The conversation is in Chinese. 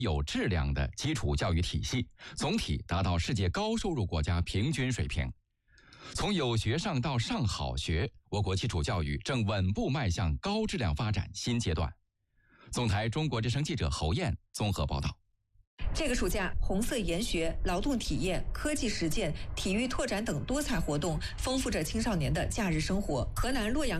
有质量的基础教育体系，总体达到世界高收入国家平均水平。从有学上到上好学，我国基础教育正稳步迈向高质量发展新阶段。总台中国之声记者侯燕综合报道。 这个暑假，红色研学、劳动体验、科技实践、体育拓展等多彩活动，丰富着青少年的假日生活。河南洛阳